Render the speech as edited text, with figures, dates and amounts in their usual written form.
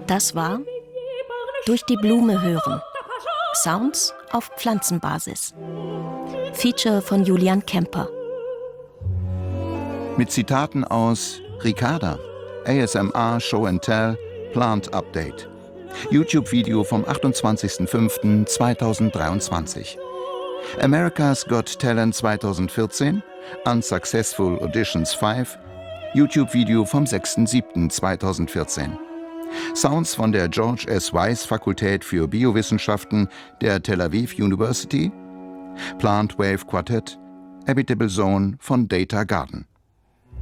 Das war Durch die Blume hören. Sounds auf Pflanzenbasis. Feature von Julian Kemper. Mit Zitaten aus Ricarda, ASMR Show and Tell, Plant Update. YouTube-Video vom 28.05.2023. America's Got Talent 2014, Unsuccessful Auditions 5, YouTube-Video vom 6.07.2014. Sounds von der George S. Weiss Fakultät für Biowissenschaften der Tel Aviv University, Plant Wave Quartet, Habitable Zone von Data Garden.